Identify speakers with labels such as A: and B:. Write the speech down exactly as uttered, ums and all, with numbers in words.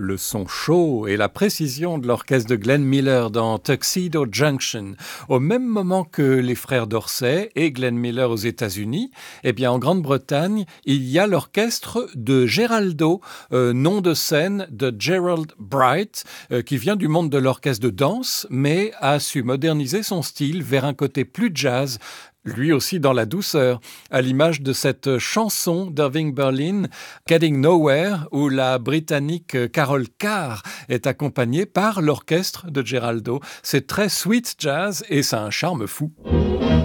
A: le son chaud et la précision de l'orchestre de Glenn Miller dans Tuxedo Junction. Au même moment que les frères Dorsey et Glenn Miller aux États-Unis, eh bien en Grande-Bretagne, il y a l'orchestre de Geraldo, euh, nom de scène de Gerald Bright, euh, qui vient du monde de l'orchestre de danse, mais a su moderniser son style vers un côté plus jazz, lui aussi dans la douceur, à l'image de cette chanson d'Irving Berlin, Getting Nowhere, où la Britannique Carol Carr est accompagnée par l'orchestre de Geraldo. C'est très sweet jazz et ça a un charme fou.